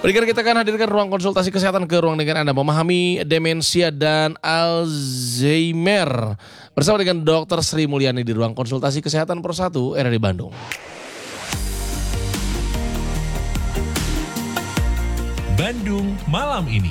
Berikan kita akan hadirkan ruang konsultasi kesehatan ke ruang dengar Anda, memahami demensia dan Alzheimer bersama dengan Dr. Sri Mulyani di ruang konsultasi kesehatan Pro 1 RRI Bandung. Bandung malam ini.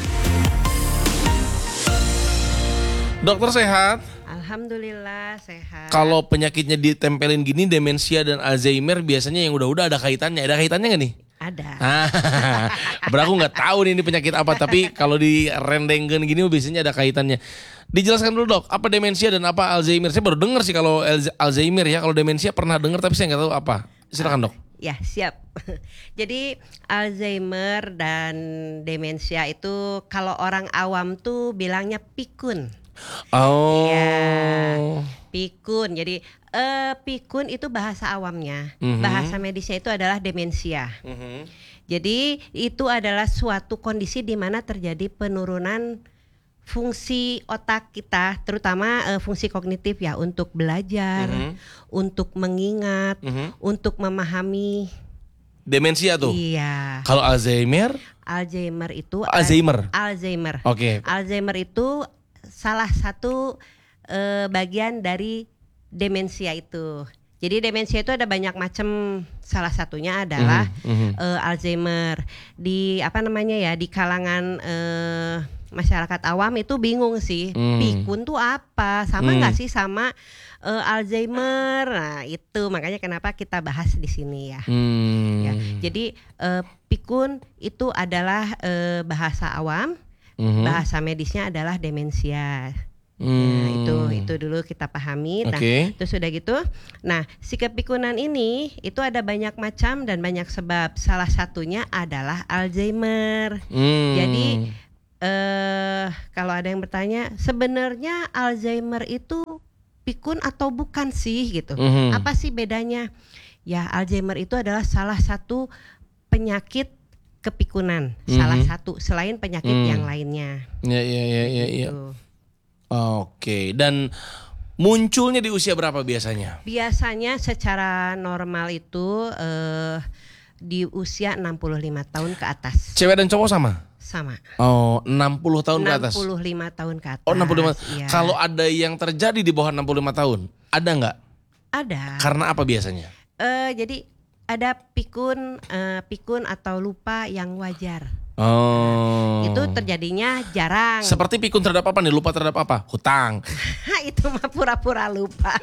Dokter sehat? Alhamdulillah sehat. Kalau penyakitnya ditempelin gini, demensia dan Alzheimer biasanya yang udah-udah ada kaitannya. Ada kaitannya nggak nih? Ada. Berarti aku nggak tahu nih ini penyakit apa, tapi kalau di rendenggen gini biasanya ada kaitannya. Dijelaskan dulu dok, apa demensia dan apa Alzheimer? Saya baru dengar sih kalau Alzheimer ya, kalau demensia pernah dengar tapi saya nggak tahu apa. Silakan dok. Ya siap. Jadi Alzheimer dan demensia itu kalau orang awam tuh bilangnya pikun. Oh. Ya, pikun. Jadi pikun itu bahasa awamnya. Bahasa medisnya itu adalah demensia. Jadi itu adalah suatu kondisi di mana terjadi penurunan fungsi otak kita, terutama fungsi kognitif ya, untuk belajar, untuk mengingat, untuk memahami. Demensia tuh. Iya. Kalau Alzheimer? Alzheimer itu Alzheimer. Oke. Alzheimer itu salah satu bagian dari demensia itu. Jadi demensia itu ada banyak macam. Salah satunya adalah Alzheimer. Di di kalangan masyarakat awam itu bingung sih, pikun tuh apa? Sama nggak sih sama Alzheimer? Nah itu makanya kenapa kita bahas di sini ya. Ya, jadi pikun itu adalah bahasa awam, bahasa medisnya adalah demensia. Nah, itu dulu kita pahami. Nah, itu sudah gitu. Nah, si kepikunan ini itu ada banyak macam dan banyak sebab. Salah satunya adalah Alzheimer. Jadi kalau ada yang bertanya, sebenarnya Alzheimer itu pikun atau bukan sih gitu? Apa sih bedanya? Ya, Alzheimer itu adalah salah satu penyakit kepikunan, salah satu selain penyakit yang lainnya. Iya. Gitu. Oke, dan munculnya di usia berapa biasanya? Biasanya secara normal itu di usia 65 tahun ke atas. Cewek dan cowok sama? Sama. Oh, 60 tahun ke atas? 65 tahun ke atas. Oh, 65. Iya. Kalau ada yang terjadi di bawah 65 tahun, ada nggak? Ada. Karena apa biasanya? Jadi ada pikun atau lupa yang wajar. Oh. Itu terjadinya jarang. Seperti pikun terhadap apa nih? Lupa terhadap apa? Hutang. Itu mah pura-pura lupa.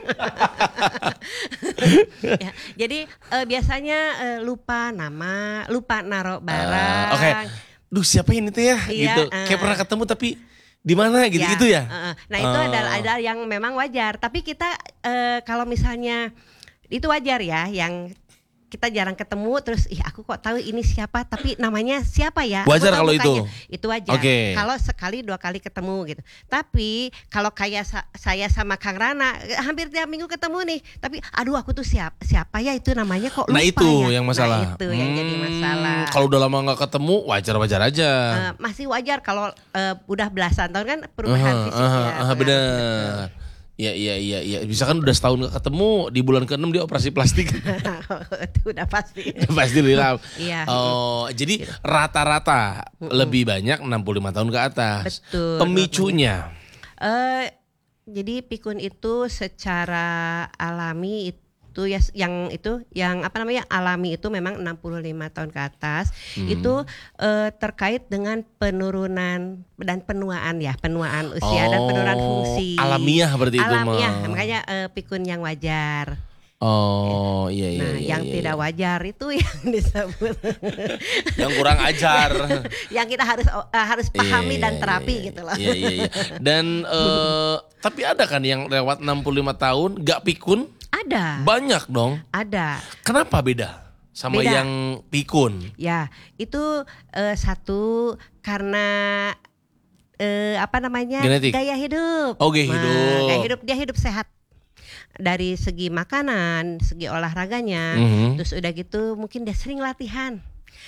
Ya, jadi biasanya lupa nama, lupa naruh barang. Oke. Duh, siapa ini tuh ya? Iya, gitu. Kayak pernah ketemu tapi di mana gitu ya? Nah, itu adalah yang memang wajar. Tapi kita kalau misalnya itu wajar ya, yang kita jarang ketemu terus aku kok tahu ini siapa tapi namanya siapa ya? Wajar kalau itu. Itu wajar. Kalau sekali dua kali ketemu gitu. Tapi kalau kayak saya sama Kang Rana hampir tiap minggu ketemu nih, tapi aduh aku tuh siapa ya itu namanya kok lupa. Nah itu ya? yang masalah. Nah itu yang jadi masalah. Kalau udah lama nggak ketemu wajar-wajar aja. Masih wajar kalau udah belasan tahun kan perubahan fisik ya. Bener. Iya. Bisa kan udah setahun gak ketemu, di bulan ke-6 dia operasi plastik. Itu udah pasti. Pasti hilang. Iya. Oh, jadi rata-rata lebih banyak 65 tahun ke atas. Betul. Pemicunya? Jadi pikun itu secara alami itu yang alami itu memang 65 tahun ke atas. Itu terkait dengan penurunan dan penuaan usia dan penurunan fungsi. Alamiah berarti itu mah. Alamiah, makanya pikun yang wajar. Oh iya. Yang tidak wajar itu yang disebut yang kurang ajar. Yang kita harus pahami dan terapi gitu loh. Iya. Dan tapi ada kan yang lewat 65 tahun gak pikun? Ada. Banyak dong. Ada. Kenapa beda sama yang pikun? Ya, itu satu karena genetik. Gaya hidup. Oh, gaya hidup. Gaya hidup, dia hidup sehat. Dari segi makanan, segi olahraganya, terus udah gitu mungkin dia sering latihan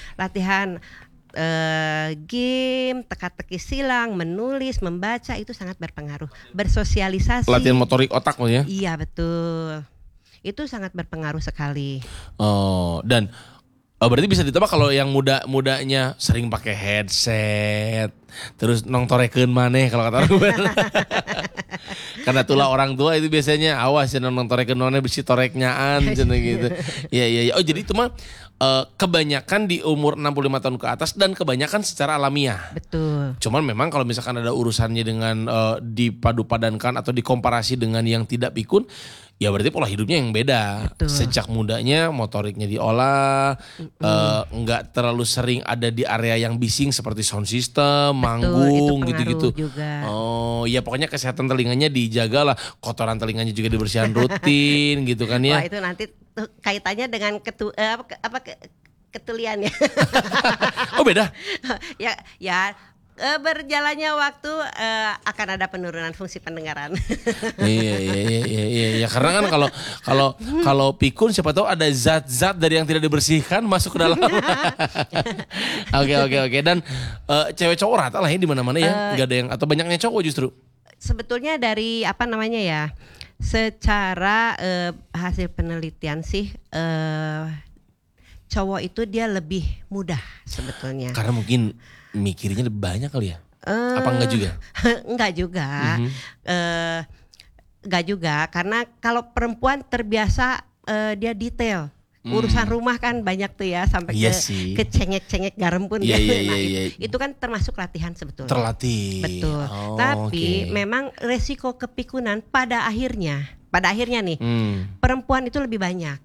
game, teka-teki silang, menulis, membaca itu sangat berpengaruh. Bersosialisasi. Latihan motorik otak ya? Iya betul. Itu sangat berpengaruh sekali. Oh, dan Oh berarti bisa ditebak kalau yang muda-mudanya sering pakai headset, terus nongtorekeun maneh kalau kata orang. Karena tulah orang tua itu biasanya awas ya nongtorekeun maneh bisi toreknyaan cenah gitu. Iya. Oh jadi itu mah kebanyakan di umur 65 tahun ke atas dan kebanyakan secara alamiah. Betul. Cuman memang kalau misalkan ada urusannya dengan dipadu-padankan atau dikomparasi dengan yang tidak pikun, ya berarti pola hidupnya yang beda. Betul. Sejak mudanya motoriknya diolah, nggak terlalu sering ada di area yang bising seperti sound system, manggung itu gitu-gitu. pengaruh juga. Oh, ya pokoknya kesehatan telinganya dijaga lah, kotoran telinganya juga dibersihan rutin gitu kan ya. Wah itu nanti tuh kaitannya dengan ketulian ya. Oh beda. ya berjalannya waktu akan ada penurunan fungsi pendengaran. Iya. Karena kan kalau pikun siapa tahu ada zat-zat dari yang tidak dibersihkan masuk ke dalam. Oke. Dan cewek cowok rata lah ya di mana-mana ya. Enggak ada yang atau banyaknya cowok justru. Sebetulnya dari secara hasil penelitian sih cowok itu dia lebih mudah sebetulnya. Karena mungkin mikirnya lebih banyak kali ya? Apa enggak juga? Enggak juga. Enggak juga karena kalau perempuan terbiasa dia detail. Urusan rumah kan banyak tuh ya sampai ke cengek-cengek garam pun iya. Itu kan termasuk latihan sebetulnya. Terlatih. Betul. Tapi memang resiko kepikunan pada akhirnya nih perempuan itu lebih banyak.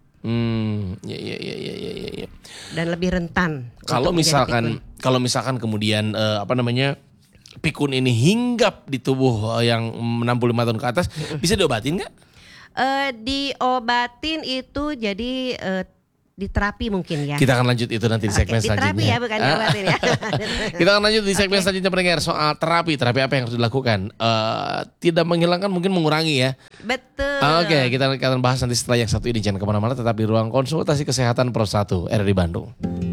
Iya. Dan lebih rentan. Kalau misalkan kemudian pikun ini hinggap di tubuh yang 65 tahun ke atas, bisa diobatin nggak? Diobatin itu jadi di terapi mungkin ya. Kita akan lanjut itu nanti di segmen selanjutnya. Di terapi ya bukan diobatin ya. Kita akan lanjut di segmen selanjutnya pendengar soal terapi apa yang harus dilakukan. Tidak menghilangkan mungkin mengurangi ya. Betul. Oke, kita akan bahas nanti setelah yang satu ini. Jangan kemana-mana, tetap di ruang konsultasi kesehatan Pro 1 RRI Bandung.